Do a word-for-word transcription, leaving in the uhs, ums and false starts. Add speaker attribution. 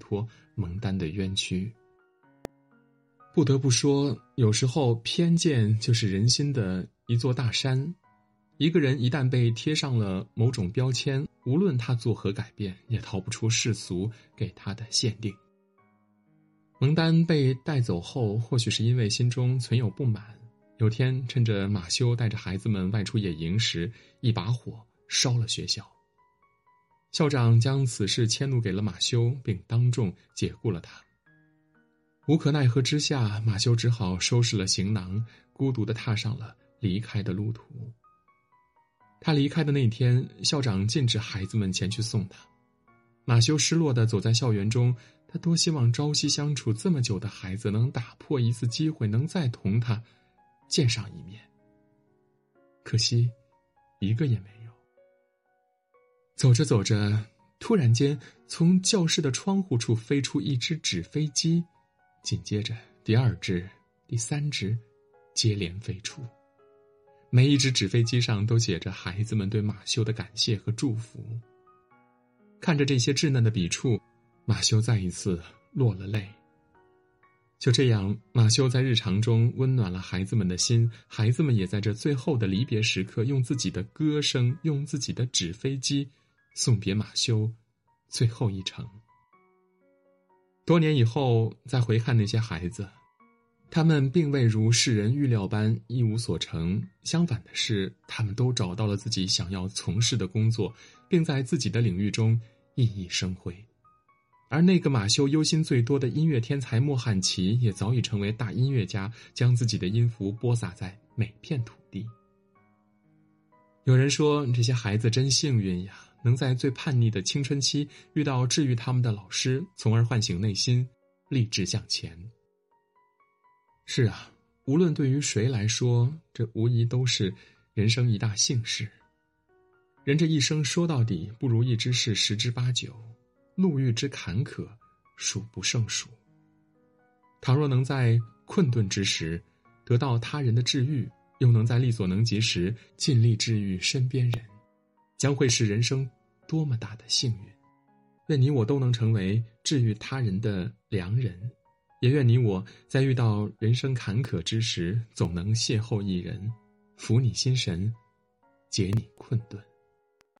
Speaker 1: 脱蒙丹的冤屈。不得不说，有时候偏见就是人心的一座大山。一个人一旦被贴上了某种标签，无论他作何改变，也逃不出世俗给他的限定。蒙丹被带走后，或许是因为心中存有不满，有天趁着马修带着孩子们外出野营时，一把火烧了学校。校长将此事迁怒给了马修，并当众解雇了他。无可奈何之下，马修只好收拾了行囊，孤独地踏上了离开的路途。他离开的那天，校长禁止孩子们前去送他。马修失落地走在校园中，他多希望朝夕相处这么久的孩子能打破一次机会，能再同他见上一面。可惜，一个也没有。走着走着，突然间，从教室的窗户处飞出一只纸飞机，紧接着第二只、第三只接连飞出。每一只纸飞机上都写着孩子们对马修的感谢和祝福。看着这些稚嫩的笔触，马修再一次落了泪。就这样，马修在日常中温暖了孩子们的心，孩子们也在这最后的离别时刻，用自己的歌声，用自己的纸飞机，送别马修最后一程。多年以后再回看那些孩子，他们并未如世人预料般一无所成，相反的是，他们都找到了自己想要从事的工作，并在自己的领域中熠熠生辉。而那个马修忧心最多的音乐天才莫汉奇，也早已成为大音乐家，将自己的音符播撒在每片土地。有人说，这些孩子真幸运呀，能在最叛逆的青春期遇到治愈他们的老师，从而唤醒内心，立志向前。是啊，无论对于谁来说，这无疑都是人生一大幸事。人这一生说到底，不如意之事十之八九，路遇之坎坷数不胜数。倘若能在困顿之时得到他人的治愈，又能在力所能及时尽力治愈身边人，将会是人生多么大的幸运。愿你我都能成为治愈他人的良人，也愿你我在遇到人生坎坷之时，总能邂逅一人，抚你心神，解你困顿。